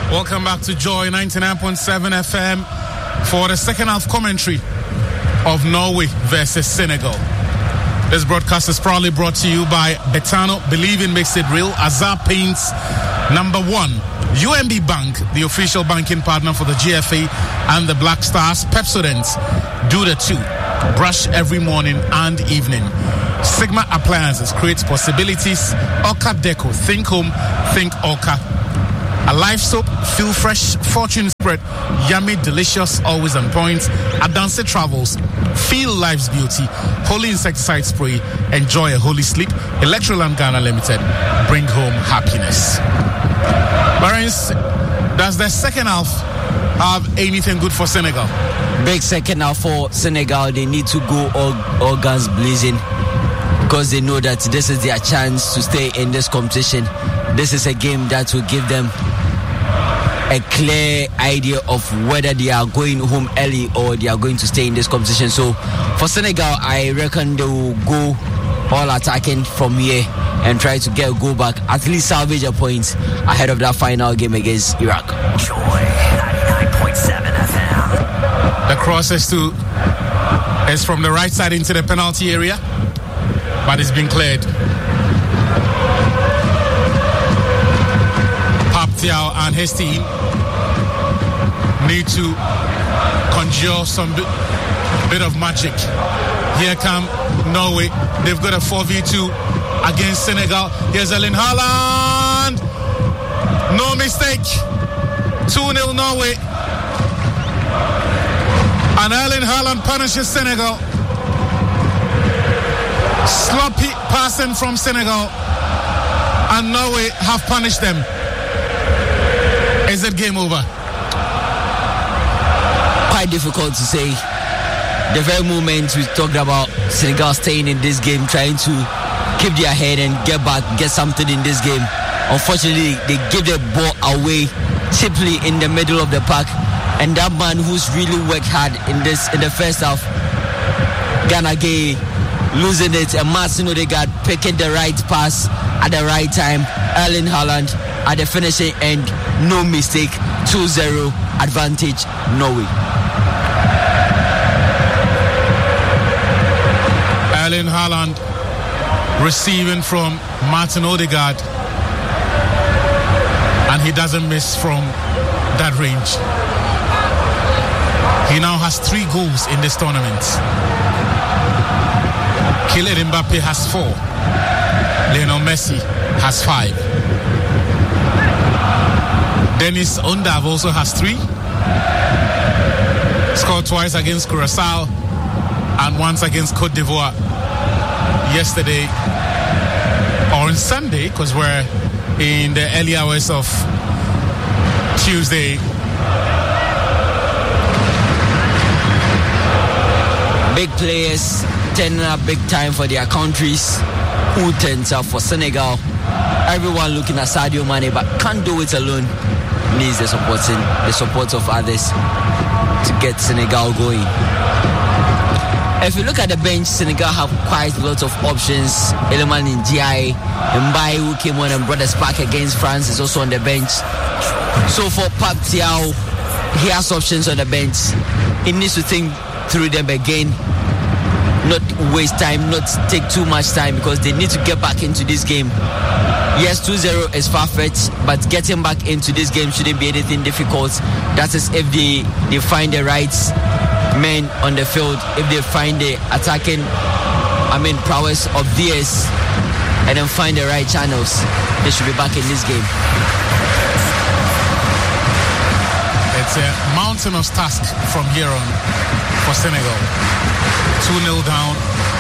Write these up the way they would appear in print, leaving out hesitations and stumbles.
Welcome back to Joy 99.7 FM for the second half commentary of Norway versus Senegal. This broadcast is proudly brought to you by Betano. Believing makes it real. Azar Paints, number 1. UMB Bank, the official banking partner for the GFA and the Black Stars. Pepsodent, do the 2. Brush every morning and evening. Sigma Appliances creates possibilities. Orca Deco, think home, think Orca. A live soap, feel fresh, fortune spread, yummy, delicious, always on point. Adanse Travels, feel life's beauty. Holy insecticide spray, enjoy a holy sleep. Electroland Ghana Limited, bring home happiness. Barons, does the second half have anything good for Senegal? Big second half for Senegal. They need to go all guns blazing because they know that this is their chance to stay in this competition. This is a game that will give them a clear idea of whether they are going home early or they are going to stay in this competition. So for Senegal, I reckon they will go all attacking from here and try to get a goal back, at least salvage a point ahead of that final game against Iraq. Joy 99.7 FM. The cross is from the right side into the penalty area, but it's been cleared. Tiao and his team need to conjure some bit of magic. Here come Norway. They've got a 4v2 against Senegal. Here's Erling Haaland. No mistake. 2-0 Norway. And Erling Haaland punishes Senegal. Sloppy passing from Senegal. And Norway have punished them. Is it game over? Quite difficult to say. The very moment we talked about Senegal staying in this game, trying to keep their head and get back, get something in this game. Unfortunately, they give the ball away cheaply in the middle of the park. And that man who's really worked hard in the first half, Gana Gueye, losing it, and Martin Odegaard picking the right pass at the right time. Erling Haaland at the finishing end, no mistake, 2-0 advantage Norway. Erling Haaland receiving from Martin Odegaard, and he doesn't miss from that range. He now has 3 goals in this tournament. Kylian Mbappe has 4. Lionel Messi has 5. Dennis Undav also has 3. Scored twice against Curaçao and once against Cote d'Ivoire yesterday, or on Sunday, because we're in the early hours of Tuesday. Big players turning up big time for their countries. Who turns up for Senegal? Everyone looking at Sadio Mane, but can't do it alone. Needs the support of others to get Senegal going. If you look at the bench, Senegal have quite a lot of options. Eleman Ndiaye, Mbaye, who came on and brought us back against France, is also on the bench. So for Pape Thiaw, he has options on the bench. He needs to think through them again, not waste time, not take too much time, because they need to get back into this game. Yes, 2-0 is far-fetched, but getting back into this game shouldn't be anything difficult. That is if they find the right men on the field, if they find the attacking prowess of theirs, and then find the right channels, they should be back in this game. It's a mountainous task from here on for Senegal. 2-0 down.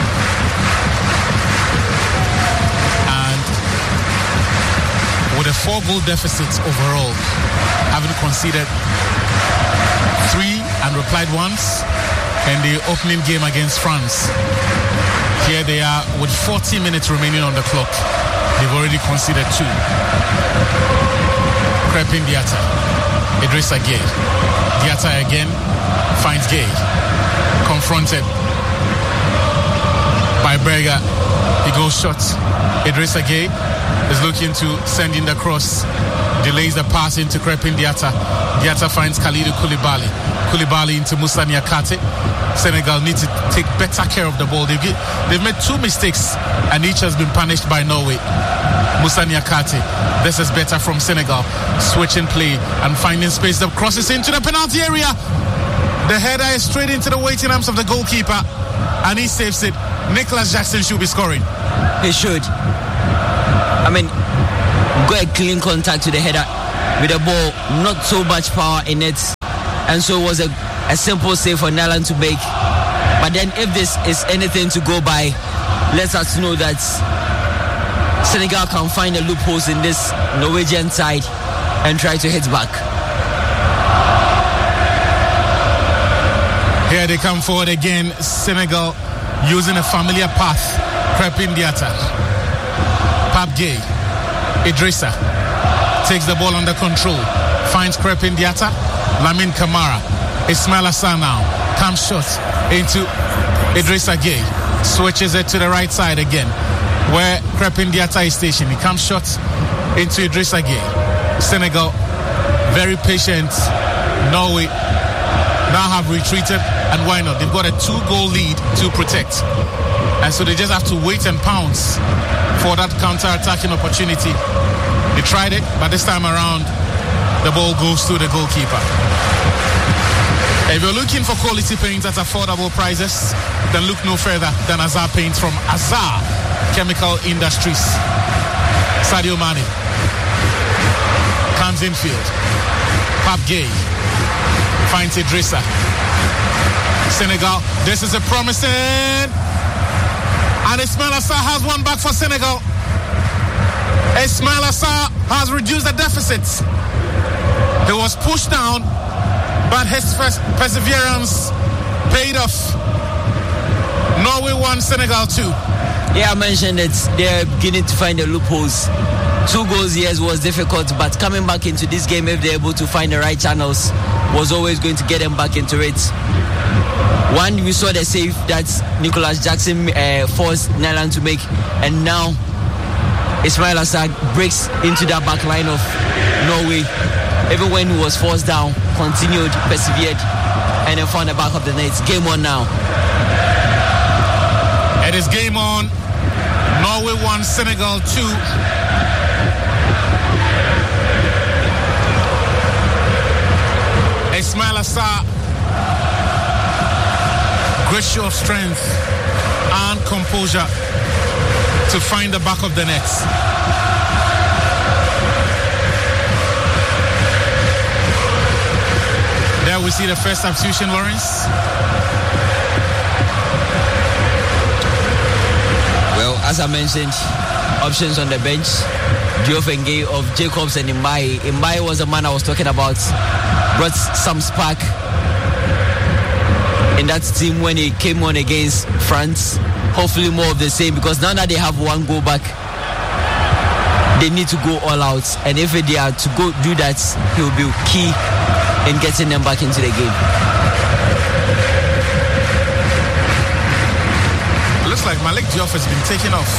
With a 4-goal deficit overall, having conceded 3 and replied once in the opening game against France. Here they are with 40 minutes remaining on the clock. They've already conceded 2. Crepin Diatta, Idrissa Gueye. Diatta again finds Gueye. Confronted by Berger. He goes short. Idrissa Gueye is looking to send in the cross. Delays the pass into Crepin Diatta. Diatta finds Kalidou Koulibaly. Koulibaly into Moussa Niakate. Senegal need to take better care of the ball. They've made 2 mistakes and each has been punished by Norway. Moussa Niakate. This is better from Senegal. Switching play and finding space. The crosses into the penalty area. The header is straight into the waiting arms of the goalkeeper and he saves it. Nicholas Jackson should be scoring. He should. I mean, got a clean contact to the header with the ball, not so much power in it, and so it was a simple save for Nyland to make. But then if this is anything to go by, let us know that Senegal can find the loopholes in this Norwegian side and try to hit back. Here they come forward again. Senegal using a familiar path. Crepin Diatta, Pape Gueye, Idrissa takes the ball under control, finds Crepin Diatta, Lamine Camara, Ismail Assar now, comes short into Idrissa Gueye, switches it to the right side again, where Crepin Diatta is stationed. He comes short into Idrissa Gueye. Senegal, very patient. Norway now have retreated, and why not? They've got a 2-goal lead to protect. And so they just have to wait and pounce for that counter-attacking opportunity. They tried it, but this time around, the ball goes to the goalkeeper. If you're looking for quality paints at affordable prices, then look no further than Azar Paints from Azar Chemical Industries. Sadio Mane comes infield. Pape Gueye finds Idrissa. Senegal, this is a promising... And Ismail Assar has one back for Senegal. Ismail Assar has reduced the deficit. He was pushed down, but his perseverance paid off. Norway 1, Senegal 2. Yeah, I mentioned it. They're beginning to find the loopholes. 2 goals, yes, was difficult, but coming back into this game, if they're able to find the right channels, was always going to get them back into it. One, we saw the save that Nicholas Jackson forced Nyland to make, and now Ismail Assar breaks into that back line of Norway. Even when he was forced down, continued, persevered, and then found the back of the net. Game on now. It is game on. Norway 1, Senegal 2. Ismail Assar, great show of strength and composure to find the back of the net. There we see the first substitution, Lawrence. Well, as I mentioned, options on the bench. Diouf N'Gueye of Jacobs and Mbaye. Mbaye was the man I was talking about. Brought some spark in that team when he came on against France. Hopefully more of the same, because now that they have 1 goal back, they need to go all out. And if they are to go do that, he will be key in getting them back into the game. Looks like Malik Diouf has been taken off.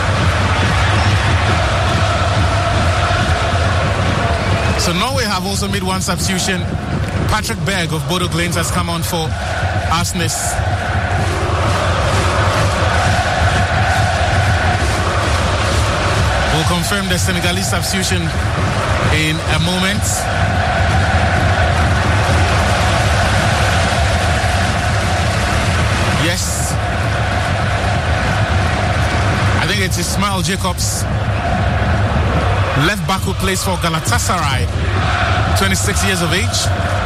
So Norway have also made 1 substitution. Patrick Berg of Bodo Glimt has come on for Asnes. We'll confirm the Senegalese substitution in a moment. Yes. I think it's Ismail Jacobs, left back, who plays for Galatasaray, 26 years of age.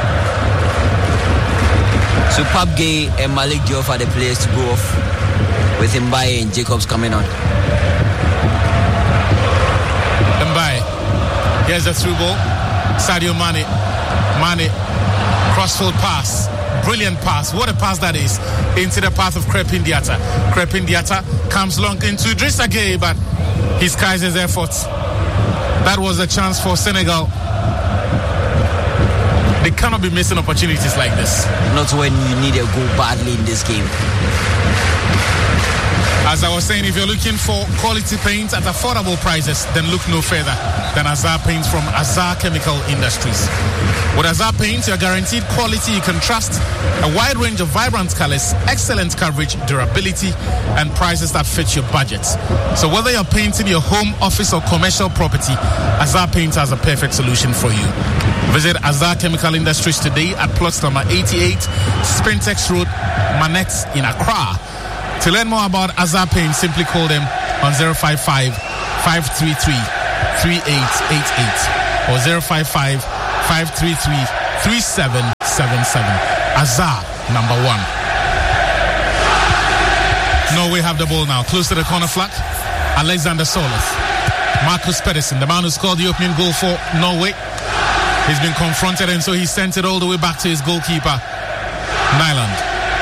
So Pape Gueye and Malik Diouf are the players to go off, with Mbaye and Jacobs coming on. Mbaye, here's the through ball. Sadio Mane. Mane, crossfield pass. Brilliant pass. What a pass that is. Into the path of Crepin Diatta. Crepin Diatta comes long into Idrissa Gueye, but he skies his efforts. That was a chance for Senegal. They cannot be missing opportunities like this. Not when you need a goal badly in this game. As I was saying, if you're looking for quality paints at affordable prices, then look no further than Azar Paints from Azar Chemical Industries. With Azar Paints, you're guaranteed quality you can trust, a wide range of vibrant colors, excellent coverage, durability, and prices that fit your budget. So whether you're painting your home, office, or commercial property, Azar Paints has a perfect solution for you. Visit Azar Chemical Industries today at plot number 88, Sprintex Road, Manette in Accra. To learn more about Azar Paints, simply call them on 055-533-3888 or 055-533-3777. Azar, number one. Norway have the ball now, close to the corner flag. Alexander Soloth. Marcus Pedersen, the man who scored the opening goal for Norway. He's been confronted, and so he sent it all the way back to his goalkeeper, Nyland.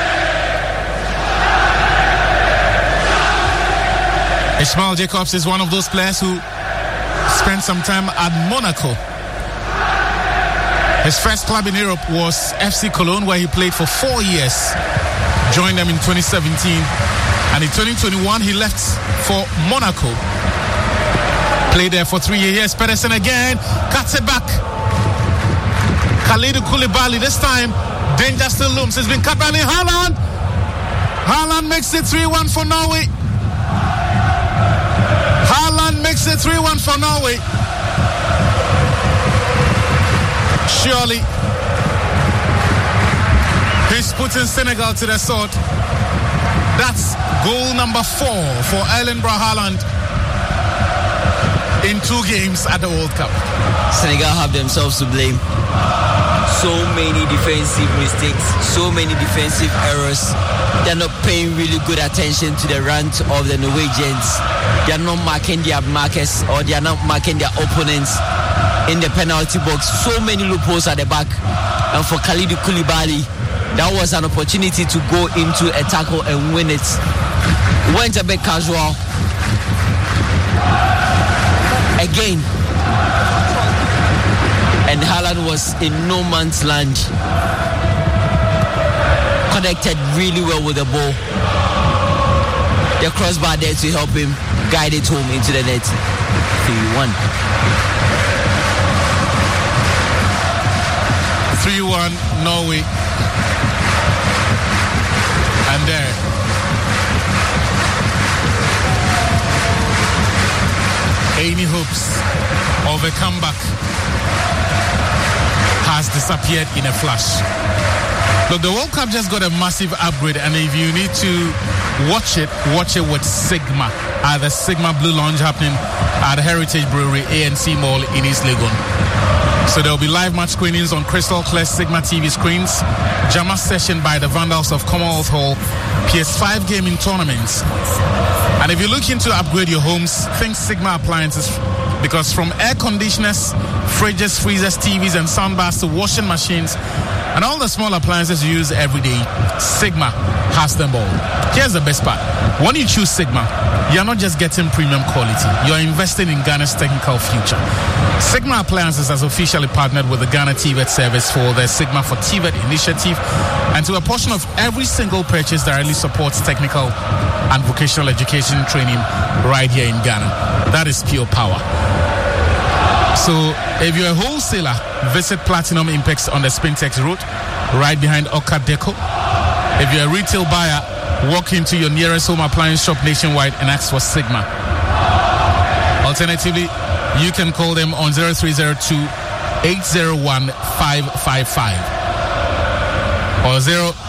Ishmael Jacobs is one of those players who spent some time at Monaco. His first club in Europe was FC Cologne, where he played for 4 years. Joined them in 2017. And in 2021, he left for Monaco. Played there for 3 years. Pedersen again cuts it back. Kalidou Koulibaly this time. Danger still looms. It's been cut by Haaland. Haaland makes it 3-1 for Norway. Haaland makes it 3-1 for Norway. Surely he's putting Senegal to the sword. That's goal number 4 for Erling Braut Haaland in 2 games at the World Cup. Senegal have themselves to blame. So many defensive mistakes, so many defensive errors. They're not paying really good attention to the rant of the Norwegians. They're not marking their markers, or they are not marking their opponents in the penalty box. So many loopholes at the back. And for Kalidou Koulibaly, that was an opportunity to go into a tackle and win it. Went a bit casual. Again. And Haaland was in no man's land. Connected really well with the ball. The crossbar there to help him guide it home into the net. 3-1. 3-1 Norway. And there. Any hopes of a comeback has disappeared in a flash. Look, the World Cup just got a massive upgrade, and if you need to watch it with Sigma at the Sigma Blue Lounge happening at Heritage Brewery ANC Mall in East Legon. So there will be live match screenings on crystal clear Sigma TV screens, Jama session by the Vandals of Commonwealth Hall, PS5 gaming tournaments. And if you're looking to upgrade your homes, think Sigma appliances, because from air conditioners, fridges, freezers, TVs, and soundbars to washing machines, and all the small appliances you use every day, Sigma has them all. Here's the best part. When you choose Sigma, you're not just getting premium quality, you're investing in Ghana's technical future. Sigma Appliances has officially partnered with the Ghana TVET service for their Sigma for TVET initiative, and to a portion of every single purchase directly supports technical and vocational education training right here in Ghana. That is pure power. So if you're a wholesaler, visit Platinum Impex on the Spintex Road, right behind Oka Deco. If you're a retail buyer, walk into your nearest home appliance shop nationwide and ask for Sigma. Alternatively, you can call them on 0302-801-555 or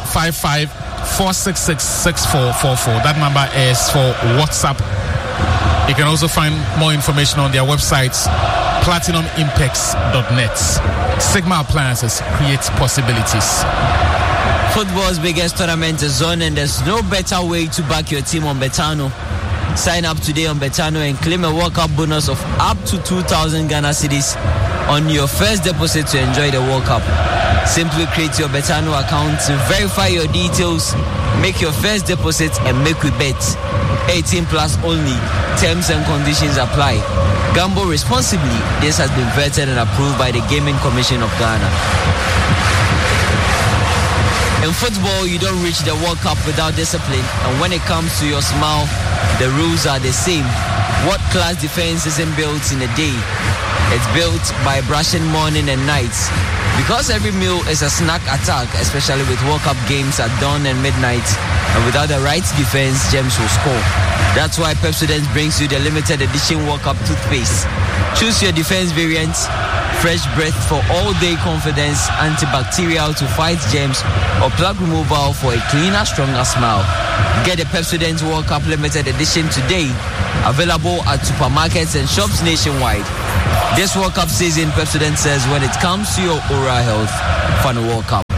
055-466-6444. That number is for WhatsApp. You can also find more information on their websites, platinumimpex.net. Sigma Appliances creates possibilities. Football's biggest tournament is on, and there's no better way to back your team on Betano. Sign up today on Betano and claim a World Cup bonus of up to 2,000 Ghana cedis on your first deposit to enjoy the World Cup. Simply create your Betano account, verify your details, make your first deposit, and make we bet. 18 plus only. Terms and conditions apply. Gamble responsibly. This has been vetted and approved by the Gaming Commission of Ghana. In football, you don't reach the World Cup without discipline, and when it comes to your smile, the rules are the same. What class defense isn't built in a day? It's built by brushing morning and nights. Because every meal is a snack attack, especially with World Cup games at dawn and midnight, and without the right defense, Gems will score. That's why Pepsodent brings you the limited edition World Cup toothpaste. Choose your defense variant. Fresh breath for all-day confidence, antibacterial to fight germs, or plug removal for a cleaner, stronger smile. Get the Pepsodent World Cup Limited Edition today. Available at supermarkets and shops nationwide. This World Cup season, Pepsodent says when it comes to your oral health, for the World Cup.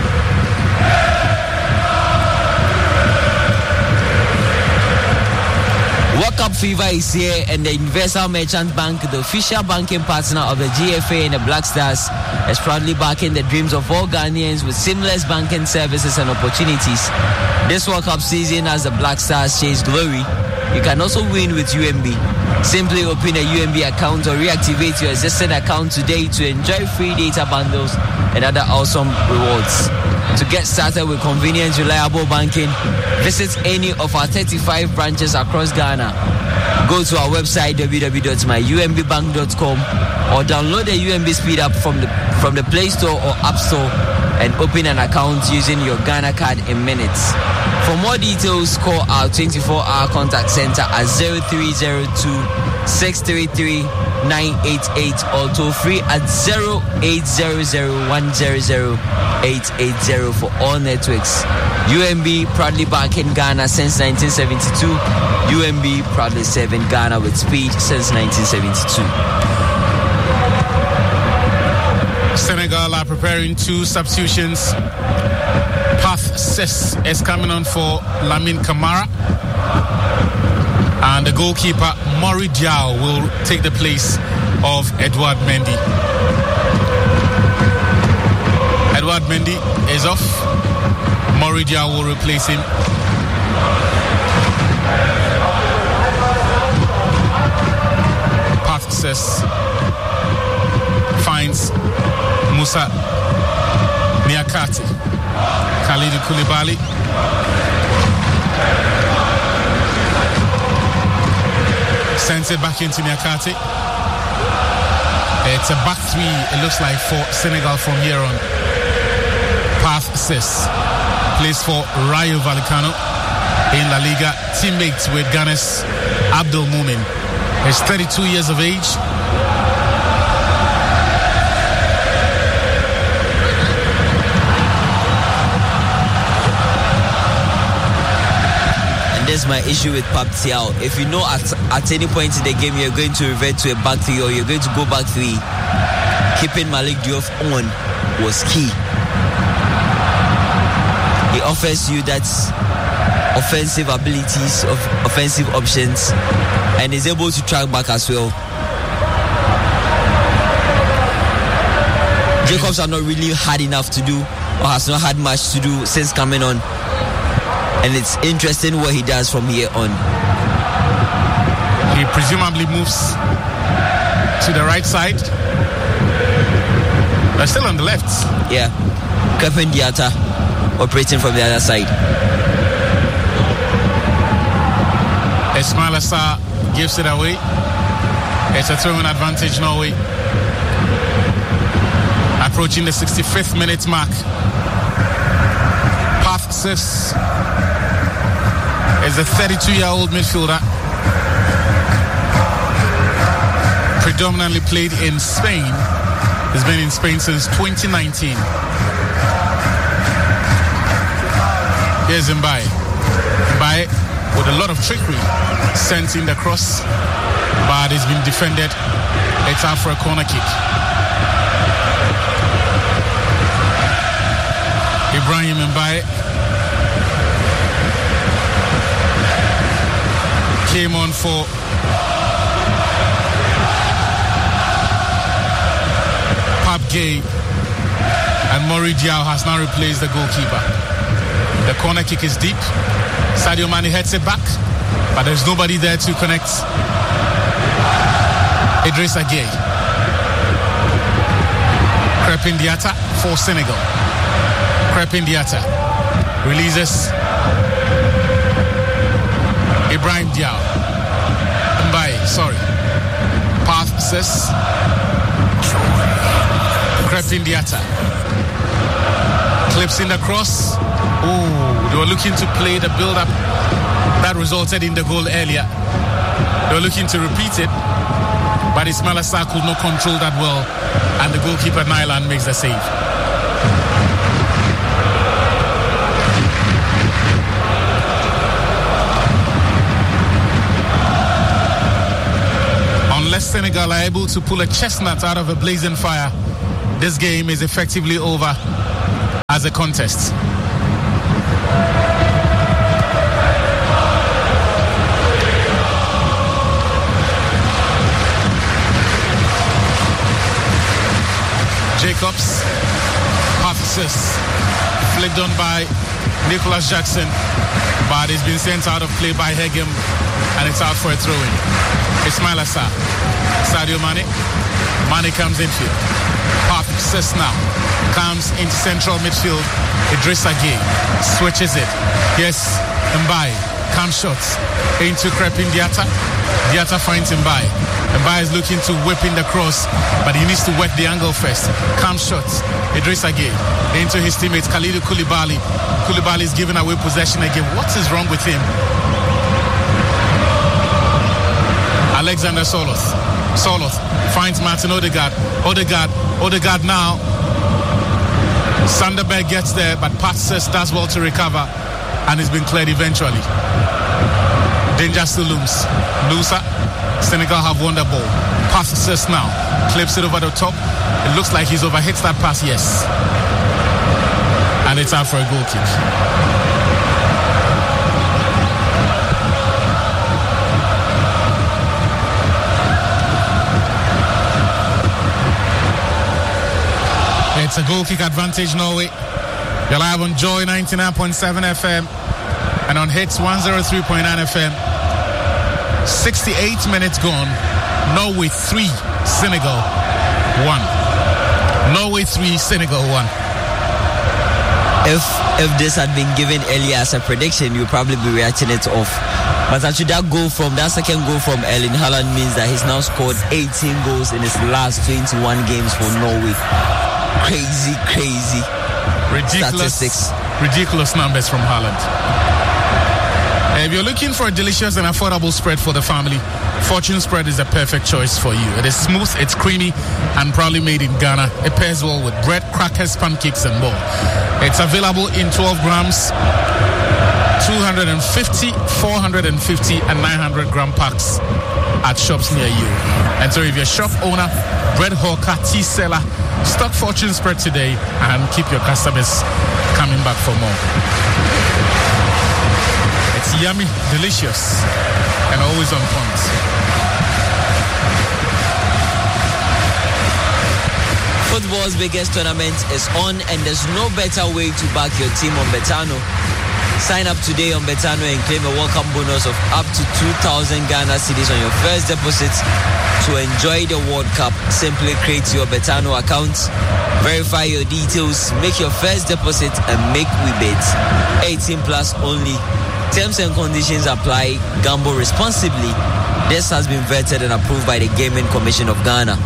World Cup fever is here, and the Universal Merchant Bank, the official banking partner of the GFA and the Black Stars, is proudly backing the dreams of all Ghanaians with seamless banking services and opportunities. This World Cup season, as the Black Stars chase glory, you can also win with UMB. Simply open a UMB account or reactivate your existing account today to enjoy free data bundles and other awesome rewards. To get started with convenient, reliable banking, visit any of our 35 branches across Ghana. Go to our website www.myumbbank.com or download the UMB Speed app from the Play Store or App Store and open an account using your Ghana card in minutes. For more details, call our 24-hour contact center at 0302-633-988 or toll free at 0800-100-880 for all networks. UMB proudly back in Ghana since 1972. UMB proudly serving Ghana with speed since 1972. Senegal are preparing two substitutions. Path Sis is coming on for Lamine Camara, and the goalkeeper Mori Diaw will take the place of Edouard Mendy. Edouard Mendy is off. Mori Diaw will replace him. Path Sis finds Musa Niakate. Khalidou Koulibaly. Sends it back into Niakate. It's a back three, it looks like, for Senegal from here on. Path Sis plays for Rayo Vallecano in La Liga. Teammates with Ghana's Abdul Mumin. He's 32 years of age. That's my issue with Pape Thiaw. If you know at any point in the game you're going to revert to a back three or you're going to go back three, keeping Malik Diouf on was key. He offers you that offensive abilities, of offensive options, and is able to track back as well. Jacobs are not really hard enough to do, or has not had much to do since coming on. And it's interesting what he does from here on. He presumably moves to the right side. They're still on the left. Yeah. Krépin Diatta operating from the other side. Ismail Assar gives it away. It's a throwing advantage, Norway. Approaching the 65th minute mark. Path Sis is a 32-year-old midfielder. Predominantly played in Spain. He's been in Spain since 2019. Here's Mbaye. Mbaye with a lot of trickery. Sent in the cross, but it's been defended. It's out for a corner kick. Ibrahim Mbaye came on for Pape Gueye, and Mori Diaw has now replaced the goalkeeper. The corner kick is deep. Sadio Mane heads it back, but there's nobody there to connect. Idrissa Gueye. Krépin Diatta for Senegal. Crepin Diatta releases Ibrahim Diaw. Passes Crepin Diatta. Clips in the cross. They were looking to play the build-up that resulted in the goal earlier. They were looking to repeat it, but Ismaila Sarr could not control that well, and the goalkeeper Nyland makes the save. Unless Senegal are able to pull a chestnut out of a blazing fire, this game is effectively over as a contest. Jacobs passes, flicked on by Nicholas Jackson, but it's been sent out of play by Hegem, and it's out for a throw-in. Ismaila Sarr, Sadio Mane. Mane comes infield. Passes now, comes into central midfield. Idrissa Gueye switches it. Yes, Mbaye comes shots into Crepin Diatta. Diatta finds Mbaye. Mbaye is looking to whip in the cross, but he needs to wet the angle first. Comes shots. Idrissa Gueye into his teammate Kalidou Koulibaly. Koulibaly is giving away possession again. What is wrong with him? Alexander Soloth finds Martin Odegaard. Odegaard now. Sanderberg gets there, but Passes does well to recover, and it's been cleared eventually. Danger still looms. Nusa. Senegal have won the ball. Passes now. Clips it over the top. It looks like he's overhits that pass, yes. And it's out for a goal kick. It's a goal kick advantage, Norway. You're live on Joy 99.7 FM and on Hits 103.9 FM. 68 minutes gone. Norway 3, Senegal 1. Norway 3, Senegal 1. If this had been given earlier as a prediction, you'd probably be writing it off. But actually that second goal from Erling Haaland means that he's now scored 18 goals in his last 21 games for Norway. Crazy statistics. Ridiculous numbers from Haaland. If you're looking for a delicious and affordable spread for the family, Fortune Spread is a perfect choice for you. It is smooth, it's creamy, and proudly made in Ghana. It pairs well with bread, crackers, pancakes, and more. It's available in 12 grams, 250, 450, and 900 gram packs at shops near you. And so if you're a shop owner, bread hawker, tea seller, stock Fortune Spread today and keep your customers coming back for more. It's yummy, delicious, and always on point. Football's biggest tournament is on, and there's no better way to back your team on Betano. Sign up today on Betano and claim a welcome bonus of up to 2,000 Ghana cedis on your first deposit to enjoy the World Cup. Simply create your Betano account, verify your details, make your first deposit, and make we bet. 18 plus only. Terms and conditions apply. Gamble responsibly. This has been vetted and approved by the Gaming Commission of Ghana.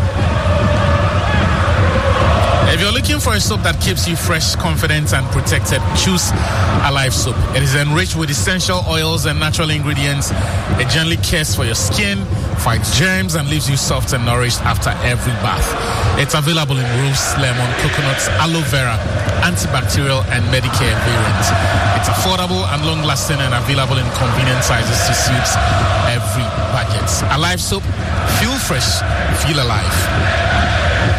If you're looking for a soap that keeps you fresh, confident, and protected, choose Alive Soap. It is enriched with essential oils and natural ingredients. It gently cares for your skin, fights germs, and leaves you soft and nourished after every bath. It's available in rose, lemon, coconuts, aloe vera, antibacterial, and Medicare variants. It's affordable and long-lasting and available in convenient sizes to suit every budget. Alive Soap, feel fresh, feel alive.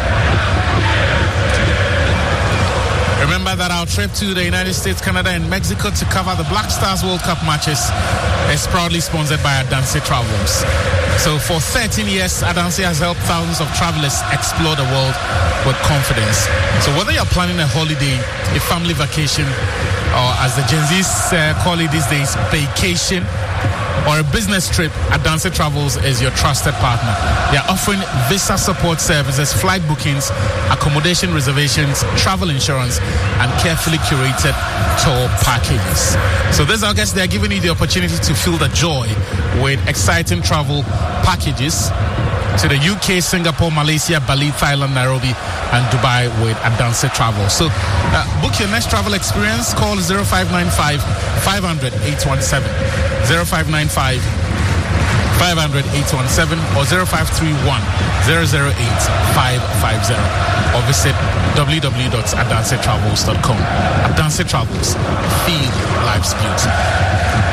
Remember that our trip to the United States, Canada, and Mexico to cover the Black Stars World Cup matches is proudly sponsored by Adanse Travels. So for 13 years, Adanse has helped thousands of travelers explore the world with confidence. So whether you're planning a holiday, a family vacation, or as the Gen Zs call it these days, vacation, or a business trip, Adanse Travels is your trusted partner. They are offering visa support services, flight bookings, accommodation reservations, travel insurance, and carefully curated tour packages. So this August, they are giving you the opportunity to feel the joy with exciting travel packages to the UK, Singapore, Malaysia, Bali, Thailand, Nairobi, and Dubai with Adanse Travel. So book your next travel experience. Call 0595 500 817, 0595 500 817, or 0531 008 550, or visit www.adansetravels.com. Adanse Travels, feel life's beauty.